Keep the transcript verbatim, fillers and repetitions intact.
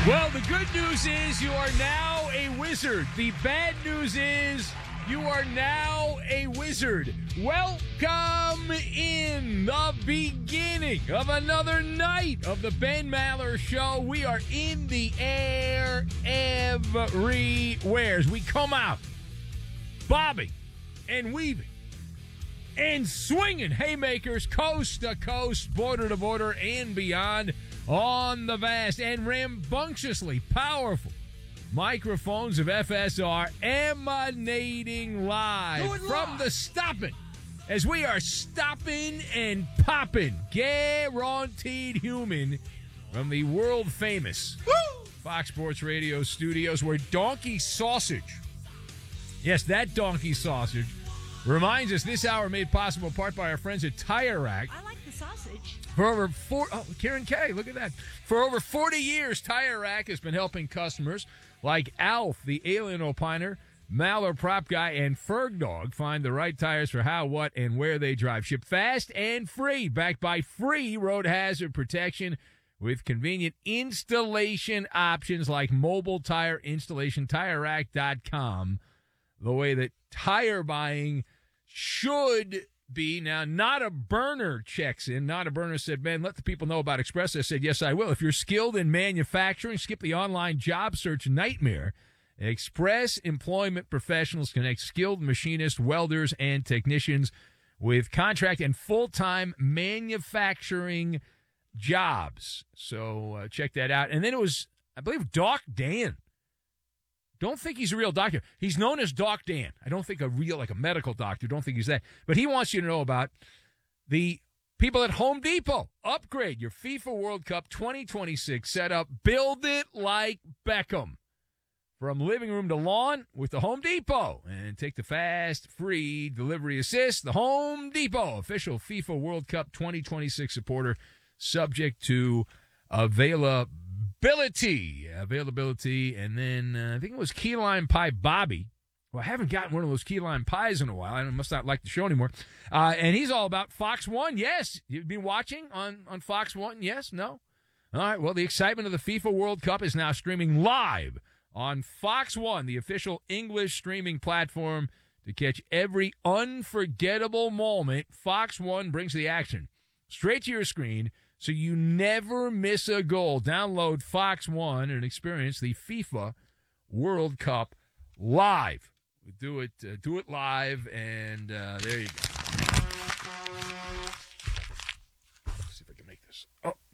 Well, the good news is you are now a wizard. The bad news is you are now a wizard. Welcome in the beginning of another night of the Ben Maller Show. We are in the air everywhere. We come out bobbing and weaving and swinging haymakers coast to coast, border to border, and beyond on the vast and rambunctiously powerful microphones of F S R, emanating live from the stopping as we are stopping and popping, guaranteed human, from the world famous Woo! Fox Sports Radio studios, where Donkey Sausage, yes, that Donkey Sausage, reminds us this hour made possible in part by our friends at Tire Rack. I like the sausage. For over four, oh, Karen K, look at that. For over forty years, Tire Rack has been helping customers like Alf, the alien opiner, Maller prop guy, and Ferg Dog find the right tires for how, what, and where they drive. Ship fast and free, backed by free road hazard protection with convenient installation options like mobile tire installation, tire rack dot com. The way that tire buying should be. Now, Not a Burner checks in. Not a Burner said, "Man, let the people know about Express." I said, yes, I will. If you're skilled in manufacturing, skip the online job search nightmare. Express Employment Professionals connect skilled machinists, welders, and technicians with contract and full-time manufacturing jobs. So uh, check that out. And then it was, I believe, Doc Dan. Don't think he's a real doctor. He's known as Doc Dan. I don't think a real, like a medical doctor. Don't think he's that. But he wants you to know about the people at Home Depot. Upgrade your FIFA World Cup twenty twenty-six setup. Build it like Beckham. From living room to lawn with the Home Depot. And take the fast, free delivery assist. The Home Depot, official FIFA World Cup twenty twenty-six supporter, subject to availability. Availability, availability, and then uh, I think it was Key Lime Pie Bobby. Well, I haven't gotten one of those Key Lime Pies in a while. I must not like the show anymore. Uh, and he's all about Fox One. Yes, you've been watching on, on Fox One. Yes, no. All right. Well, the excitement of the FIFA World Cup is now streaming live on Fox One, the official English streaming platform to catch every unforgettable moment. Fox One brings the action straight to your screen, so you never miss a goal. Download Fox One and experience the FIFA World Cup live. We do it, uh, do it live, and uh, there you go. Let's see if I can make this. Oh,